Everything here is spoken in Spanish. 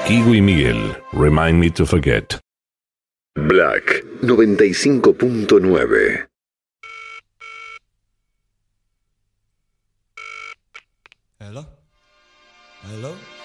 Kiwi y Miguel, Remind Me to Forget. Black 95.9. Hello? Hello?